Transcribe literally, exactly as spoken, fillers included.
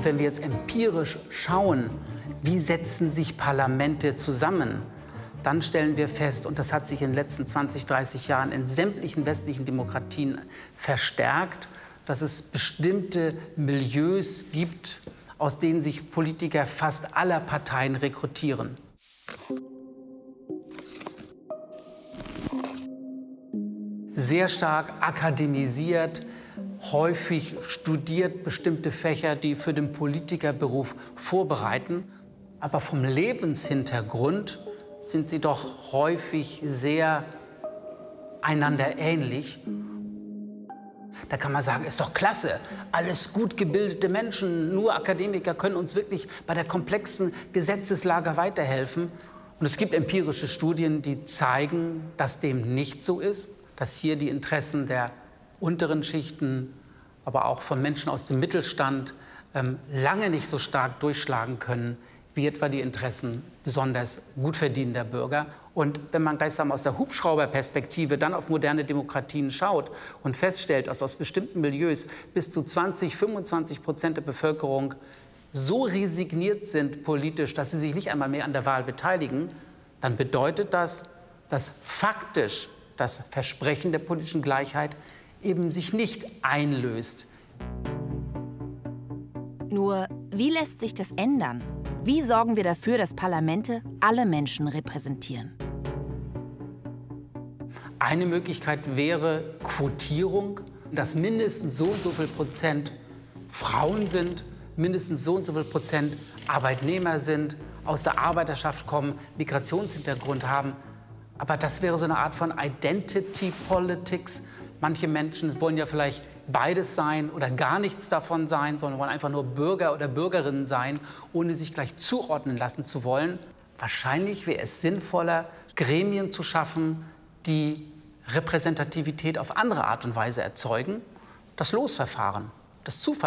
Und wenn wir jetzt empirisch schauen, wie setzen sich Parlamente zusammen, dann stellen wir fest, und das hat sich in den letzten zwanzig, dreißig Jahren in sämtlichen westlichen Demokratien verstärkt, dass es bestimmte Milieus gibt, aus denen sich Politiker fast aller Parteien rekrutieren. Sehr stark akademisiert, häufig studiert bestimmte Fächer, die für den Politikerberuf vorbereiten. Aber vom Lebenshintergrund sind sie doch häufig sehr einander ähnlich. Da kann man sagen, ist doch klasse, alles gut gebildete Menschen, nur Akademiker können uns wirklich bei der komplexen Gesetzeslage weiterhelfen. Und es gibt empirische Studien, die zeigen, dass dem nicht so ist, dass hier die Interessen der unteren Schichten, aber auch von Menschen aus dem Mittelstand ähm, lange nicht so stark durchschlagen können, wie etwa die Interessen besonders gut verdienender Bürger. Und wenn man gleichsam aus der Hubschrauberperspektive dann auf moderne Demokratien schaut und feststellt, dass aus bestimmten Milieus bis zu zwanzig, fünfundzwanzig Prozent der Bevölkerung so resigniert sind politisch, dass sie sich nicht einmal mehr an der Wahl beteiligen, dann bedeutet das, dass faktisch das Versprechen der politischen Gleichheit eben sich nicht einlöst. Nur, wie lässt sich das ändern? Wie sorgen wir dafür, dass Parlamente alle Menschen repräsentieren? Eine Möglichkeit wäre Quotierung, dass mindestens so und so viel Prozent Frauen sind, mindestens so und so viel Prozent Arbeitnehmer sind, aus der Arbeiterschaft kommen, Migrationshintergrund haben. Aber das wäre so eine Art von Identity Politics. Manche Menschen wollen ja vielleicht beides sein oder gar nichts davon sein, sondern wollen einfach nur Bürger oder Bürgerinnen sein, ohne sich gleich zuordnen lassen zu wollen. Wahrscheinlich wäre es sinnvoller, Gremien zu schaffen, die Repräsentativität auf andere Art und Weise erzeugen. Das Losverfahren, das Zufall